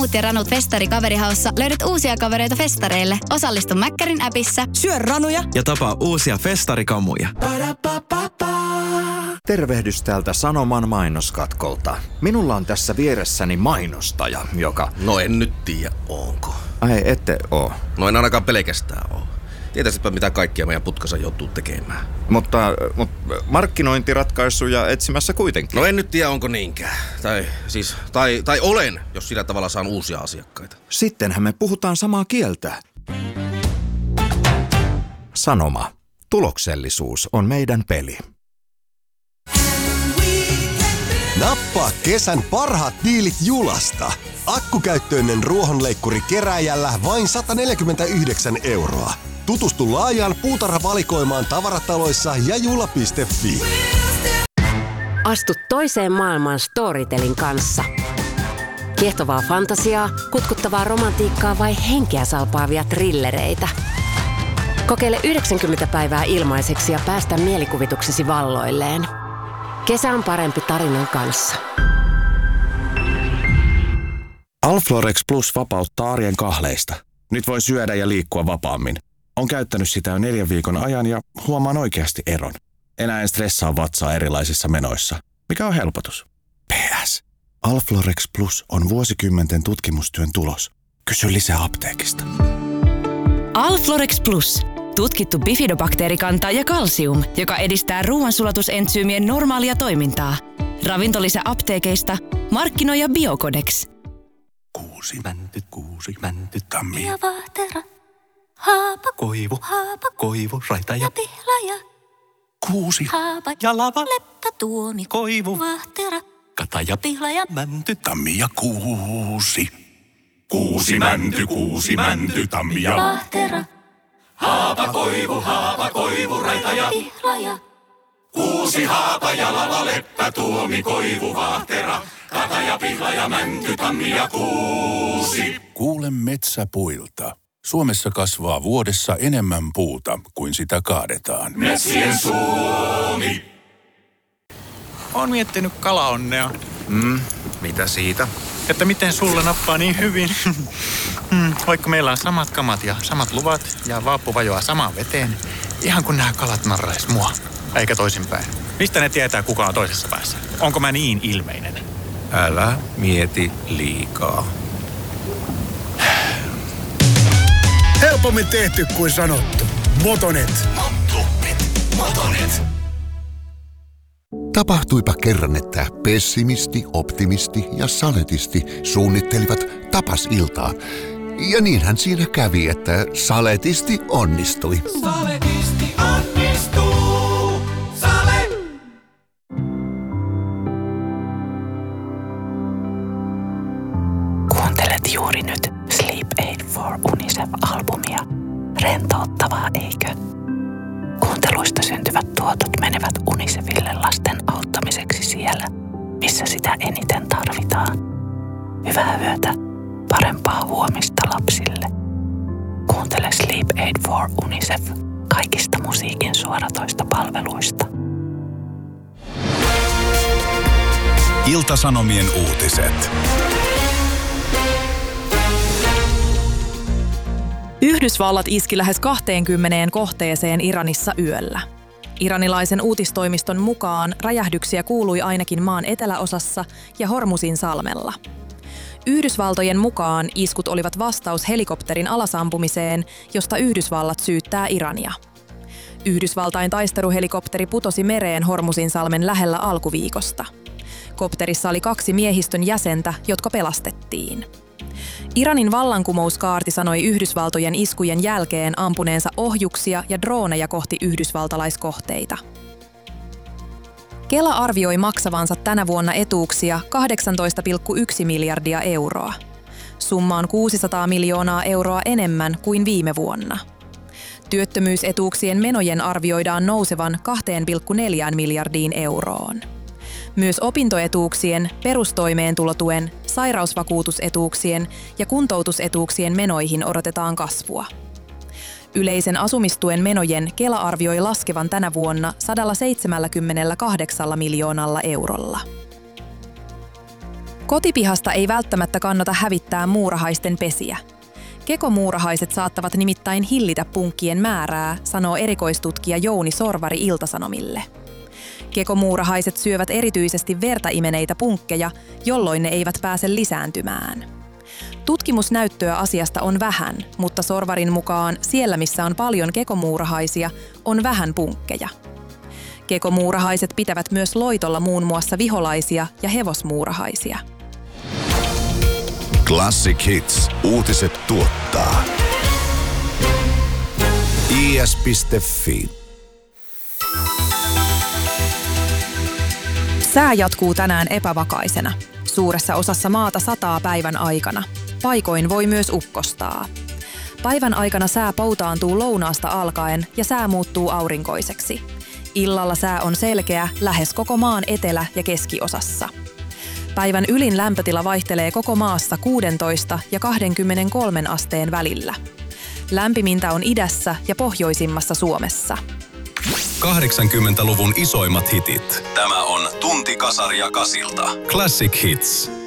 Muut ja Ranut Festari Kaverihaussa löydät uusia kavereita festareille. Osallistu Mäkkärin appissa. Syö ranuja ja tapaa uusia festarikamuja. Tervehdys täältä Sanoman mainoskatkolta. Minulla on tässä vieressäni mainostaja, joka... No en nyt tiedä, onko. Ai, ette oo. No en ainakaan pelkästään oo. Tietäisitpä mitä kaikkia meidän putkassa joutuu tekemään. Mutta markkinointiratkaisuja etsimässä kuitenkin. No en nyt tiedä, onko niinkään. Tai olen, jos sillä tavalla saan uusia asiakkaita. Sittenhän me puhutaan samaa kieltä. Sanoma. Tuloksellisuus on meidän peli. Nappaa kesän parhaat diilit Julasta. Akkukäyttöinen ruohonleikkuri kerääjällä vain 149 €. Tutustu laajaan puutarhavalikoimaan tavarataloissa ja jula.fi. Astu toiseen maailmaan Storytelin kanssa. Kiehtovaa fantasiaa, kutkuttavaa romantiikkaa vai henkeä salpaavia thrillereitä. Kokeile 90 päivää ilmaiseksi ja päästä mielikuvituksesi valloilleen. Kesä on parempi tarinan kanssa. Alflorex Plus vapauttaa arjen kahleista. Nyt voi syödä ja liikkua vapaammin. On käyttänyt sitä jo 4 viikon ajan ja huomaan oikeasti eron. Enää en stressaa vatsaa erilaisissa menoissa, mikä on helpotus. PS. Alflorex Plus on vuosikymmenten tutkimustyön tulos. Kysy lisää apteekista. Alflorex Plus. Tutkittu bifidobakteerikanta ja kalsium, joka edistää ruoansulatusentsyymien normaalia toimintaa. Ravintolisä apteekeista, markkinoija Biocodex. Kuusi mänty, tammi. Ja vahtera, haapa, koivu, raita ja pihlaja. Kuusi, haapa, ja lava, leppä, tuomi, koivu, vahtera, kata ja pihlaja, mänty, tammi ja kuusi. Kuusi mänty, tammi ja vahtera, haapa, koivu, raita ja pihlaja. Kuusi, haapa ja lava, leppä, tuomi, koivu, vahtera, kata ja pihlaja, mänty, tammi ja kuusi. Kuule metsäpuilta. Suomessa kasvaa vuodessa enemmän puuta kuin sitä kaadetaan. Metsien Suomi. Oon miettinyt kalaonnea. Mitä siitä? Että miten sulla nappaa niin hyvin. Vaikka meillä on samat kamat ja samat luvat ja vaappu vajoaa samaan veteen. Ihan kun nämä kalat narrais mua. Eikä toisinpäin. Mistä ne tietää, kuka on toisessa päässä? Onko mä niin ilmeinen? Älä mieti liikaa. Helpommin tehty kuin sanottu. Motonet. Tapahtuipa kerran, että pessimisti, optimisti ja saletisti suunnittelivat tapasiltaa. Ja niinhän siinä kävi, että saletisti onnistui. Saletisti onnistuu. Sale! Kuuntelet juuri nyt Sleep Aid for UNICEF-albumia. Rentouttavaa, eikö? Kuunteluista syntyvät tuotot menevät UNICEFille lasten auttamiseksi siellä, missä sitä eniten tarvitaan. Hyvää yötä, parempaa huomista lapsille. Kuuntele Sleep Aid for UNICEF kaikista musiikin suoratoista palveluista. Ilta-Sanomien uutiset. Yhdysvallat iski lähes 20 kohteeseen Iranissa yöllä. Iranilaisen uutistoimiston mukaan räjähdyksiä kuului ainakin maan eteläosassa ja Hormuzin salmella. Yhdysvaltojen mukaan iskut olivat vastaus helikopterin alasampumiseen, josta Yhdysvallat syyttää Irania. Yhdysvaltain taisteluhelikopteri putosi mereen Hormuzin salmen lähellä alkuviikosta. Kopterissa oli 2 miehistön jäsentä, jotka pelastettiin. Iranin vallankumouskaarti sanoi Yhdysvaltojen iskujen jälkeen ampuneensa ohjuksia ja drooneja kohti yhdysvaltalaiskohteita. Kela arvioi maksavansa tänä vuonna etuuksia 18,1 miljardia euroa. Summa on 600 miljoonaa euroa enemmän kuin viime vuonna. Työttömyysetuuksien menojen arvioidaan nousevan 2,4 miljardiin euroon. Myös opintoetuuksien, perustoimeentulotuen, sairausvakuutusetuuksien ja kuntoutusetuuksien menoihin odotetaan kasvua. Yleisen asumistuen menojen Kela arvioi laskevan tänä vuonna 178 miljoonalla eurolla. Kotipihasta ei välttämättä kannata hävittää muurahaisten pesiä. Kekomuurahaiset saattavat nimittäin hillitä punkkien määrää, sanoo erikoistutkija Jouni Sorvari Ilta-Sanomille. Kekomuurahaiset syövät erityisesti verta imeneitä punkkeja, jolloin ne eivät pääse lisääntymään. Tutkimusnäyttöä asiasta on vähän, mutta Sorvarin mukaan siellä, missä on paljon kekomuurahaisia, on vähän punkkeja. Kekomuurahaiset pitävät myös loitolla muun muassa viholaisia ja hevosmuurahaisia. Classic Hits. Uutiset tuottaa is.fi. Sää jatkuu tänään epävakaisena. Suuressa osassa maata sataa päivän aikana. Paikoin voi myös ukkostaa. Päivän aikana sää poutaantuu lounaasta alkaen ja sää muuttuu aurinkoiseksi. Illalla sää on selkeä lähes koko maan etelä- ja keskiosassa. Päivän ylin lämpötila vaihtelee koko maassa 16 ja 23 asteen välillä. Lämpimintä on idässä ja pohjoisimmassa Suomessa. 80-luvun isoimmat hitit. Tämä on Tunti Kasaria Kasilta. Classic Hits.